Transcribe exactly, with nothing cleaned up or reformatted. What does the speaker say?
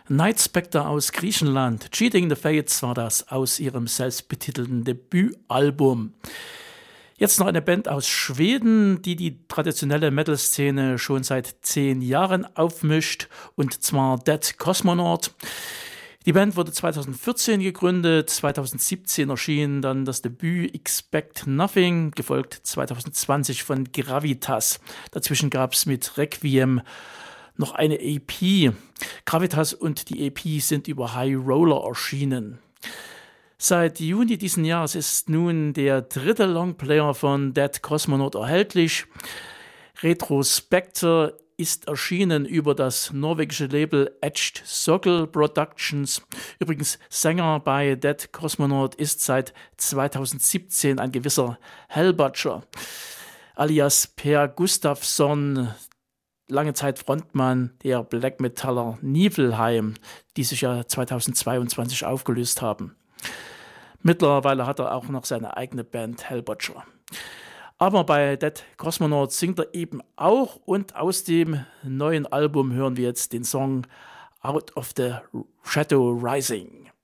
Night Spectre aus Griechenland, Cheating the Fates war das aus ihrem selbstbetitelten Debütalbum. Jetzt noch eine Band aus Schweden, die die traditionelle Metal-Szene schon seit zehn Jahren aufmischt, und zwar Dead Cosmonaut. Die Band wurde zweitausendvierzehn gegründet, zweitausendsiebzehn erschien dann das Debüt Expect Nothing, gefolgt zweitausendzwanzig von Gravitas. Dazwischen gab es mit Requiem noch eine E P. Gravitas und die E P sind über High Roller erschienen. Seit Juni diesen Jahres ist nun der dritte Longplayer von Dead Cosmonaut erhältlich. Retrospector ist erschienen über das norwegische Label Etched Sockel Productions. Übrigens, Sänger bei Dead Cosmonaut ist seit zweitausendsiebzehn ein gewisser Hellbutcher, alias Per Gustafsson, lange Zeit Frontmann der Black Metaller Niflheim, die sich ja zweitausendzweiundzwanzig aufgelöst haben. Mittlerweile hat er auch noch seine eigene Band Hellbutcher. Aber bei Dead Cosmonaut singt er eben auch, und aus dem neuen Album hören wir jetzt den Song Out of the Shadow Rising.